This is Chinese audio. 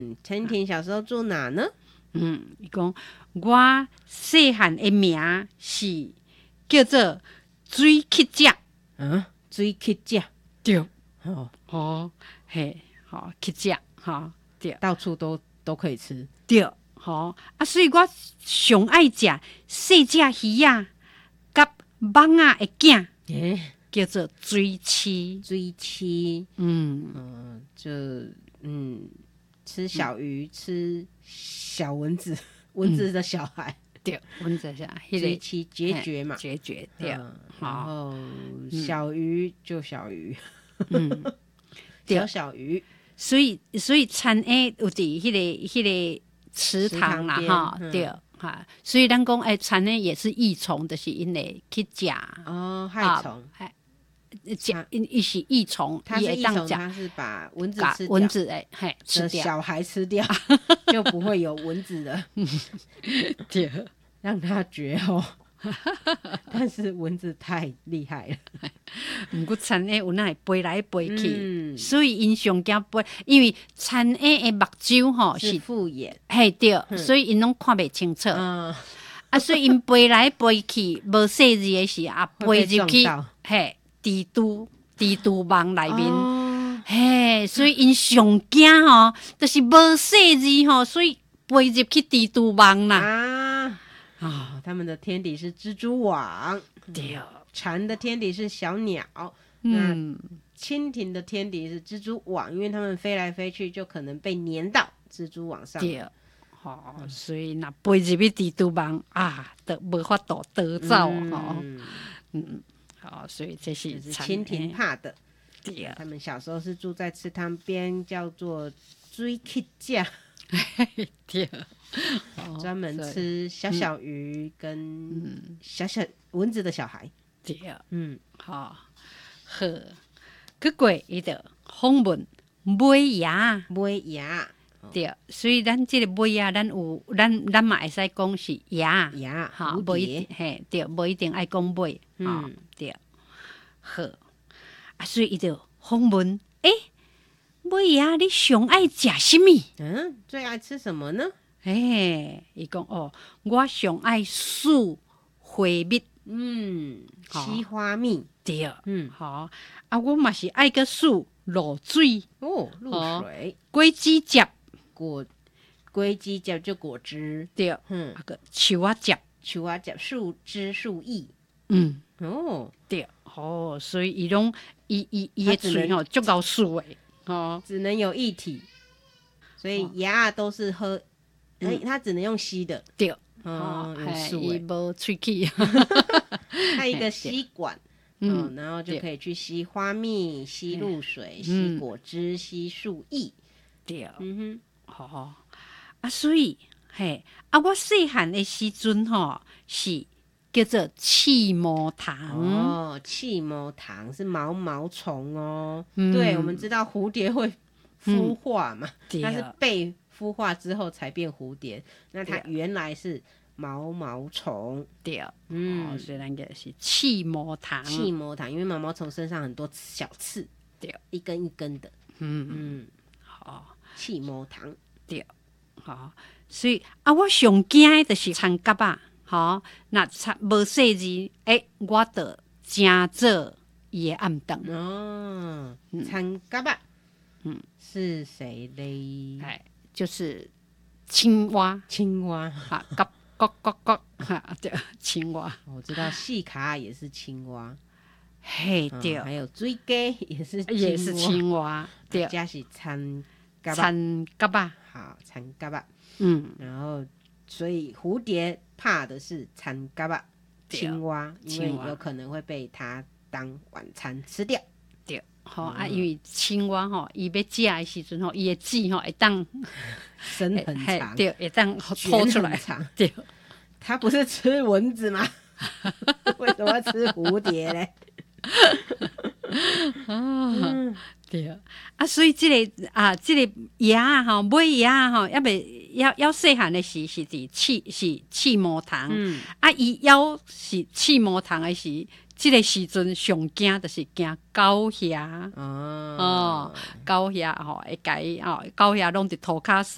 陈婷小时候住哪呢？ 伊讲我细汉的名是叫做水乞食， 水乞食， 对， 嘿， 乞食，对， 到处都可以吃， 对，所以我上爱食细只鱼啊，甲蠓仔的囝，叫做水蛆， 水蛆，吃小鱼，吃小蚊子，蚊子的小孩， 对，蚊子是水蛆孑孓嘛， 孑孓，对， 然后小鱼就小鱼，小鱼， 所以田下有伫迄个池塘啦，对，所以咱讲田下也是益虫，就是因为去食害虫。 伊是益虫， 它是益虫，它是把蚊子吃掉， 蚊子吃掉， 小孩吃掉，就不会有蚊子了。 对， 让它绝后。但是蚊子太厉害了， 不过田下有那会飞来飞去，所以因上惊飞，因为田下的目睭是复眼， 对，所以因拢看不清楚。所以因飞来飞去，无细字的时飞入去，蜘蛛网内面，所以因上惊就是无细字所以飞入去蜘蛛网啦。 他们的天敌是蜘蛛网， 对， 蝉的天敌是小鸟，蜻蜓的天敌是蜘蛛网，因为它们飞来飞去就可能被粘到蜘蛛网上。 对，所以那飞入去蜘蛛网就无法度逃走所以这是蜻蜓怕的。 对， 他们小时候是住在池塘边，叫做水乞食， 对， 专门吃小鱼跟小蚊子的小孩。 对，好，去过伊就访问尾牙，对，所以咱这个尾牙，咱嘛会使讲是牙，无一对，无一定爱讲尾，对，好，所以伊就访问，尾牙你上爱食什么？ 最爱吃什么呢？ 伊讲我上爱素花蜜， 西花蜜， 对，我嘛是爱个素露水， 露水， 果子汁， 果子汁就果汁， 对，个树仔汁，树枝树叶， 对，所以伊拢伊的嘴足够素的， 只能有液体，所以牙都是喝，它只能用吸的， 对， 有素伊无喙齿， 它一个吸管，然后就可以去吸花蜜、吸露水、吸果汁、吸树叶， 对，所以我细汉的时阵是叫做气毛糖， 气毛糖是毛毛虫对，我们知道蝴蝶会孵化嘛，它是被孵化之后才变蝴蝶，那它原来是毛毛虫， 对，所以咱就是气毛糖， 因为毛毛虫身上很多小刺， 对， 一根一根的，气毛糖， 对，所以我上惊的就是田蛤啊，那无细字，我就真做伊的暗顿田蛤是谁嘞？ 就是青蛙，咯咯咯咯，对，青蛙。 我知道细卡也是青蛙， 对， 还有水鸡也是青蛙，对， 加是田蛤，好，田蛤，然后所以蝴蝶怕的是田蛤，青蛙，因为有可能会被它当晚餐吃掉。 对，因为青蛙伊要食的时阵伊的籽会当伸很长， 对，会当拖出来，对， 它不是吃蚊子吗？为什么要吃蝴蝶嘞？ 对，所以这个牙尾牙要细汉的时是气毛糖，伊要是气毛糖的时。这个时阵上惊就是惊狗遐，狗遐会甲伊狗遐拢伫涂骹